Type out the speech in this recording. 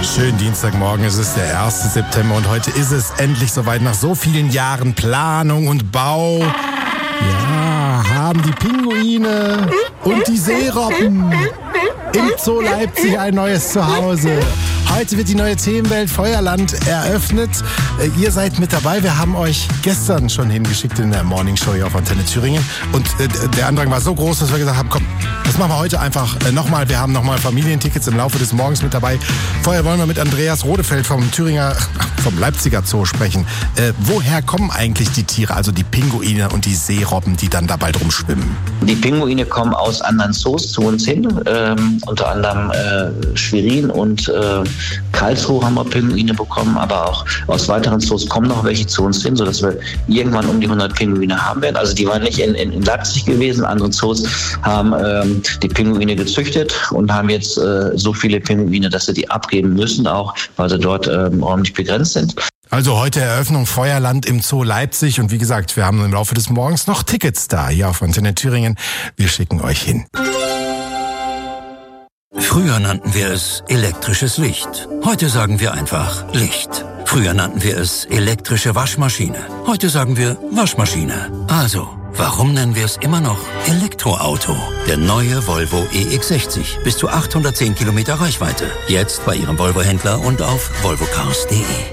Schönen Dienstagmorgen, es ist der 1. September und heute ist es endlich soweit. Nach so vielen Jahren Planung und Bau, ja, haben die Pinguine und die Seerobben im Zoo Leipzig ein neues Zuhause. Heute wird die neue Themenwelt Feuerland eröffnet. Ihr seid mit dabei. Wir haben euch gestern schon hingeschickt in der Morning Show hier auf Antenne Thüringen. Und der Andrang war so groß, dass wir gesagt haben, komm, das machen wir heute einfach nochmal. Wir haben nochmal Familientickets im Laufe des Morgens mit dabei. Vorher wollen wir mit Andreas Rodefeld vom Leipziger Zoo sprechen. Woher kommen eigentlich die Tiere, also die Pinguine und die Seerobben, die dann da bald rumschwimmen? Die Pinguine kommen aus anderen Zoos zu uns hin, unter anderem Schwerin und Karlsruhe haben wir Pinguine bekommen, aber auch aus weiteren Zoos kommen noch welche zu uns hin, sodass wir irgendwann um die 100 Pinguine haben werden. Also die waren nicht in Leipzig gewesen, andere Zoos haben die Pinguine gezüchtet und haben jetzt so viele Pinguine, dass sie die abgeben müssen, auch weil sie dort räumlich begrenzt sind. Also heute Eröffnung Feuerland im Zoo Leipzig und wie gesagt, wir haben im Laufe des Morgens noch Tickets da hier auf Antenne Thüringen. Wir schicken euch hin. Früher nannten wir es elektrisches Licht. Heute sagen wir einfach Licht. Früher nannten wir es elektrische Waschmaschine. Heute sagen wir Waschmaschine. Also, warum nennen wir es immer noch Elektroauto? Der neue Volvo EX60. Bis zu 810 Kilometer Reichweite. Jetzt bei Ihrem Volvo-Händler und auf volvocars.de.